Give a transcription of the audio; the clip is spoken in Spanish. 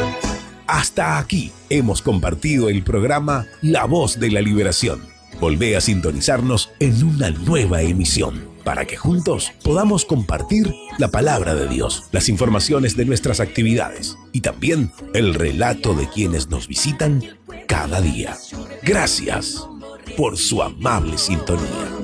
Hasta aquí hemos compartido el programa La Voz de la Liberación. Volvé a sintonizarnos en una nueva emisión para que juntos podamos compartir la palabra de Dios, las informaciones de nuestras actividades y también el relato de quienes nos visitan cada día. Gracias por su amable sintonía.